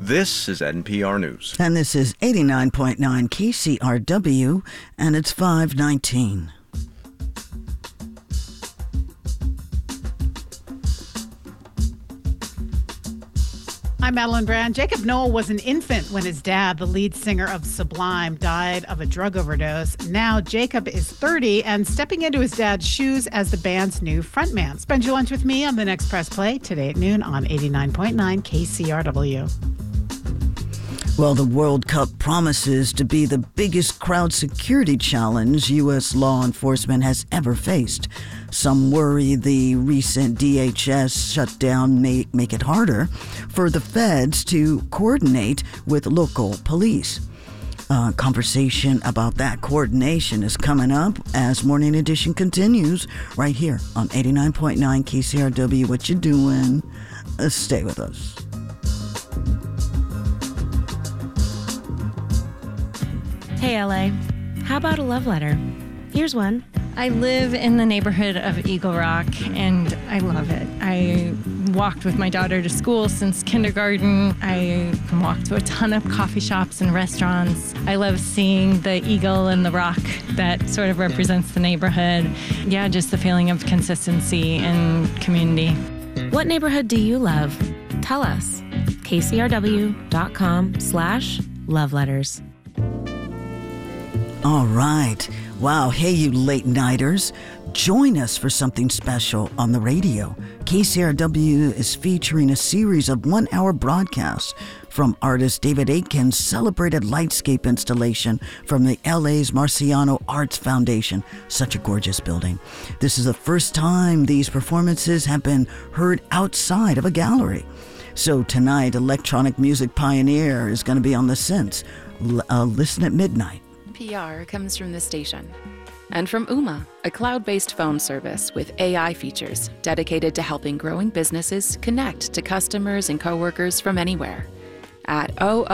This is NPR News. And this is 89.9 KCRW, and it's 5:19. I'm Madeline Brand. Jacob Noel was an infant when his dad, the lead singer of Sublime, died of a drug overdose. Now Jacob is 30 and stepping into his dad's shoes as the band's new frontman. Spend your lunch with me on the next Press Play today at noon on 89.9 KCRW. Well, the World Cup promises to be the biggest crowd security challenge U.S. law enforcement has ever faced. Some worry the recent DHS shutdown may make it harder for the feds to coordinate with local police. Conversation about that coordination is coming up as Morning Edition continues right here on 89.9 KCRW. What you doing? Stay with us. Hey, LA. How about a love letter? Here's one. I live in the neighborhood of Eagle Rock, and I love it. I walked with my daughter to school since kindergarten. I can walk to a ton of coffee shops and restaurants. I love seeing the eagle and the rock that sort of represents the neighborhood. Yeah, just the feeling of consistency and community. What neighborhood do you love? Tell us. KCRW.com/loveletters. All right. Wow. Hey, you late nighters. Join us for something special on the radio. KCRW is featuring a series of 1-hour broadcasts from artist David Aitken's celebrated lightscape installation from the LA's Marciano Arts Foundation. Such a gorgeous building. This is the first time these performances have been heard outside of a gallery. So tonight, electronic music pioneer is going to be on the synths. Listen at midnight. PR comes from the station. And from Ooma, a cloud-based phone service with AI features dedicated to helping growing businesses connect to customers and coworkers from anywhere at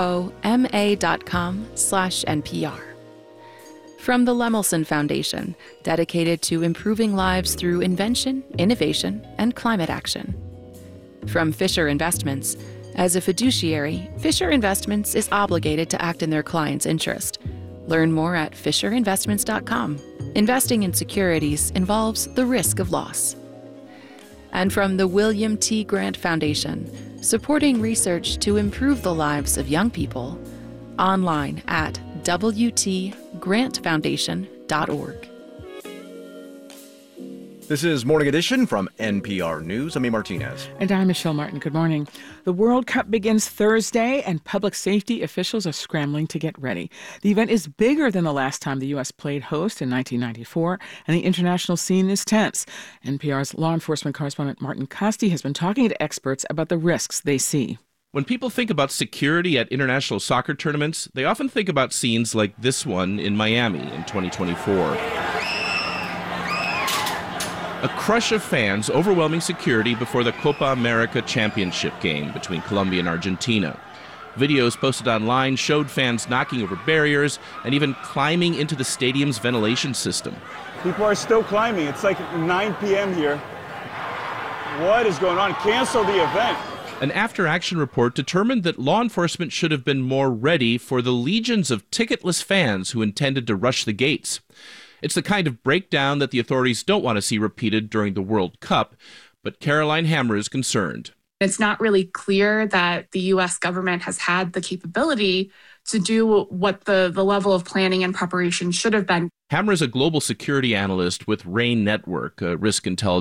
ooma.com/NPR. From the Lemelson Foundation, dedicated to improving lives through invention, innovation, and climate action. From Fisher Investments, as a fiduciary, Fisher Investments is obligated to act in their client's interest. Learn more at FisherInvestments.com. Investing in securities involves the risk of loss. And from the William T. Grant Foundation, supporting research to improve the lives of young people, online at wtgrantfoundation.org. This is Morning Edition from NPR News. I'm A. Martinez. And I'm Michelle Martin. Good morning. The World Cup begins Thursday, and public safety officials are scrambling to get ready. The event is bigger than the last time the U.S. played host in 1994, and the international scene is tense. NPR's law enforcement correspondent Martin Kaste has been talking to experts about the risks they see. When people think about security at international soccer tournaments, they often think about scenes like this one in Miami in 2024. A crush of fans overwhelming security before the Copa America championship game between Colombia and Argentina. Videos posted online showed fans knocking over barriers and even climbing into the stadium's ventilation system. People are still climbing. It's like 9 p.m. here. What is going on? Cancel the event. An after-action report determined that law enforcement should have been more ready for the legions of ticketless fans who intended to rush the gates. It's the kind of breakdown that the authorities don't want to see repeated during the World Cup, but Caroline Hammer is concerned. It's not really clear that the U.S. government has had the capability to do what the level of planning and preparation should have been. Hammer is a global security analyst with RAIN Network, a risk intelligence